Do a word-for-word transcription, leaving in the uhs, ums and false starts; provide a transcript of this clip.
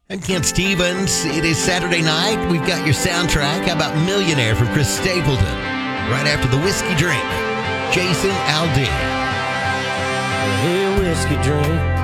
I'm Kent Stevens. It is Saturday night. We've got your soundtrack. How about Millionaire from Chris Stapleton? Right after the whiskey drink, Jason Aldean. Hey, whiskey drink.